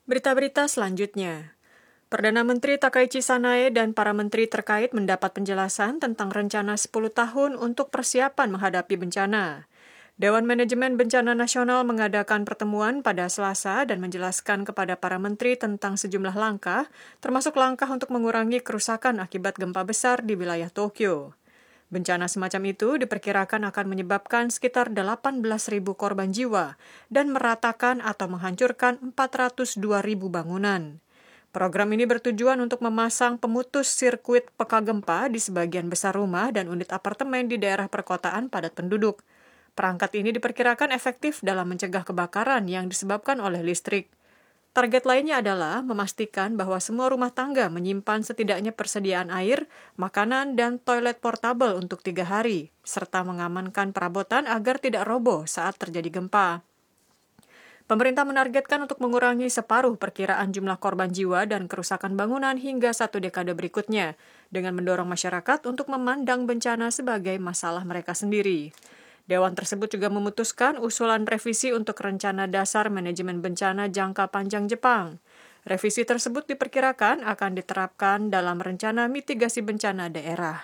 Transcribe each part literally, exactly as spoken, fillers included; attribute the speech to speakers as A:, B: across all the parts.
A: Berita-berita selanjutnya. Perdana Menteri Takaichi Sanae dan para menteri terkait mendapat penjelasan tentang rencana sepuluh tahun untuk persiapan menghadapi bencana. Dewan Manajemen Bencana Nasional mengadakan pertemuan pada Selasa dan menjelaskan kepada para menteri tentang sejumlah langkah, termasuk langkah untuk mengurangi kerusakan akibat gempa besar di wilayah Tokyo. Bencana semacam itu diperkirakan akan menyebabkan sekitar delapan belas ribu korban jiwa dan meratakan atau menghancurkan empat ratus dua ribu bangunan. Program ini bertujuan untuk memasang pemutus sirkuit peka gempa di sebagian besar rumah dan unit apartemen di daerah perkotaan padat penduduk. Perangkat ini diperkirakan efektif dalam mencegah kebakaran yang disebabkan oleh listrik. Target lainnya adalah memastikan bahwa semua rumah tangga menyimpan setidaknya persediaan air, makanan, dan toilet portable untuk tiga hari, serta mengamankan perabotan agar tidak roboh saat terjadi gempa. Pemerintah menargetkan untuk mengurangi separuh perkiraan jumlah korban jiwa dan kerusakan bangunan hingga satu dekade berikutnya, dengan mendorong masyarakat untuk memandang bencana sebagai masalah mereka sendiri. Dewan tersebut juga memutuskan usulan revisi untuk Rencana Dasar Manajemen Bencana Jangka Panjang Jepang. Revisi tersebut diperkirakan akan diterapkan dalam Rencana Mitigasi Bencana Daerah.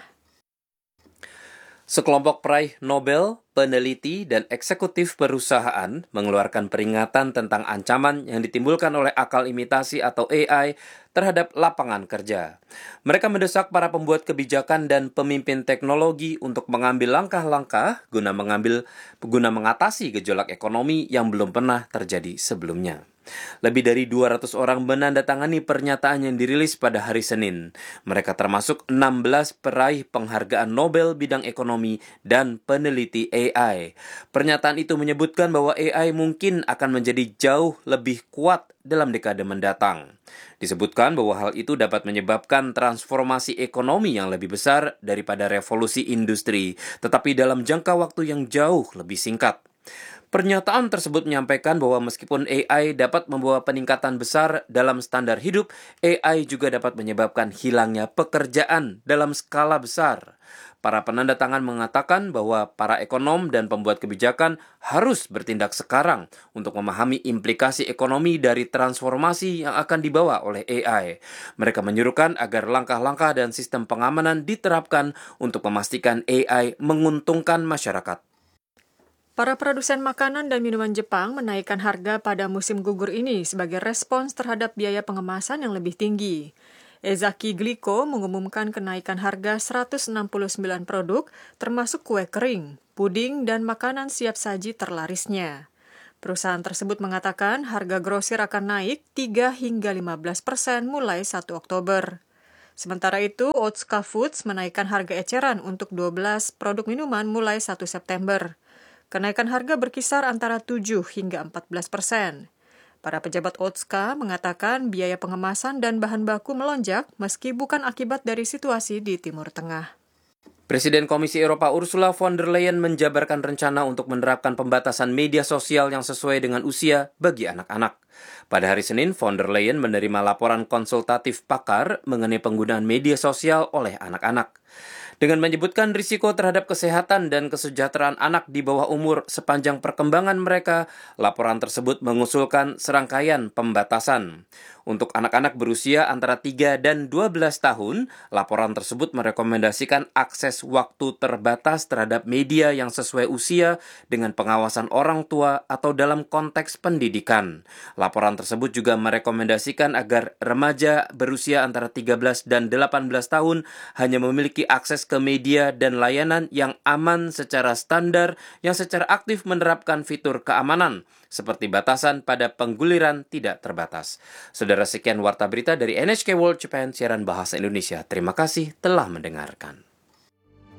B: Sekelompok peraih Nobel, peneliti, dan eksekutif perusahaan mengeluarkan peringatan tentang ancaman yang ditimbulkan oleh akal imitasi atau A I terhadap lapangan kerja. Mereka mendesak para pembuat kebijakan dan pemimpin teknologi untuk mengambil langkah-langkah guna mengambil guna mengatasi gejolak ekonomi yang belum pernah terjadi sebelumnya. Lebih dari dua ratus orang menandatangani pernyataan yang dirilis pada hari Senin. Mereka termasuk enam belas peraih penghargaan Nobel bidang ekonomi dan peneliti A I. Pernyataan itu menyebutkan bahwa A I mungkin akan menjadi jauh lebih kuat dalam dekade mendatang. Disebutkan bahwa hal itu dapat menyebabkan transformasi ekonomi yang lebih besar daripada revolusi industri, tetapi dalam jangka waktu yang jauh lebih singkat. Pernyataan tersebut menyampaikan bahwa meskipun A I dapat membawa peningkatan besar dalam standar hidup, A I juga dapat menyebabkan hilangnya pekerjaan dalam skala besar. Para penandatangan mengatakan bahwa para ekonom dan pembuat kebijakan harus bertindak sekarang untuk memahami implikasi ekonomi dari transformasi yang akan dibawa oleh A I. Mereka menyuruhkan agar langkah-langkah dan sistem pengamanan diterapkan untuk memastikan A I menguntungkan masyarakat.
A: Para produsen makanan dan minuman Jepang menaikkan harga pada musim gugur ini sebagai respons terhadap biaya pengemasan yang lebih tinggi. Ezaki Glico mengumumkan kenaikan harga seratus enam puluh sembilan produk, termasuk kue kering, puding, dan makanan siap saji terlarisnya. Perusahaan tersebut mengatakan harga grosir akan naik tiga hingga lima belas persen mulai satu Oktober. Sementara itu, Otsuka Foods menaikkan harga eceran untuk dua belas produk minuman mulai satu September. Kenaikan harga berkisar antara tujuh hingga empat belas persen. Para pejabat Otsuka mengatakan biaya pengemasan dan bahan baku melonjak meski bukan akibat dari situasi di Timur Tengah.
B: Presiden Komisi Eropa Ursula von der Leyen menjabarkan rencana untuk menerapkan pembatasan media sosial yang sesuai dengan usia bagi anak-anak. Pada hari Senin, von der Leyen menerima laporan konsultatif pakar mengenai penggunaan media sosial oleh anak-anak. Dengan menyebutkan risiko terhadap kesehatan dan kesejahteraan anak di bawah umur sepanjang perkembangan mereka, laporan tersebut mengusulkan serangkaian pembatasan. Untuk anak-anak berusia antara tiga dan dua belas tahun, laporan tersebut merekomendasikan akses waktu terbatas terhadap media yang sesuai usia dengan pengawasan orang tua atau dalam konteks pendidikan. Laporan tersebut juga merekomendasikan agar remaja berusia antara tiga belas dan delapan belas tahun hanya memiliki akses ke media dan layanan yang aman secara standar yang secara aktif menerapkan fitur keamanan, seperti batasan pada pengguliran tidak terbatas. Saudara, sekian warta berita dari N H K World Japan, siaran bahasa Indonesia. Terima kasih telah mendengarkan.